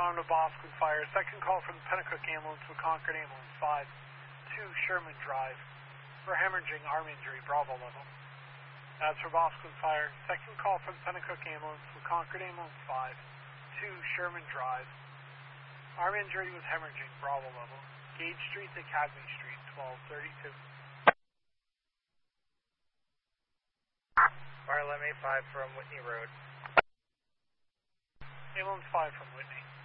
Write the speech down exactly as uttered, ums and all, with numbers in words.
to Boston Fire. Second call from the Pennacook Ambulance with Concord Ambulance five two Sherman Drive for hemorrhaging, arm injury, Bravo level. That's for Boston Fire. Second call from the Pennacook Ambulance with Concord Ambulance five two Sherman Drive. Arm injury with hemorrhaging, Bravo level. Gage Street to Academy Street, twelve thirty-two. Fire Lemme five from Whitney Road. Ambulance five from Whitney.